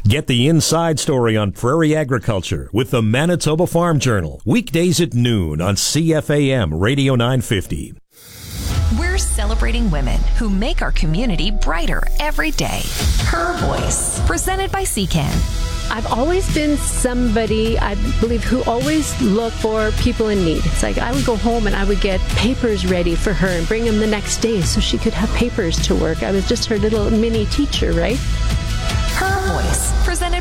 Get the inside story on prairie agriculture with the Manitoba Farm Journal, weekdays at noon on CFAM Radio 950. We're celebrating women who make our community brighter every day. Her Voice, presented by CCAN. I've always been somebody, I believe, who always looked for people in need. It's like I would go home and I would get papers ready for her and bring them the next day so she could have papers to work. I was just her little mini teacher, right? Her Voice, presented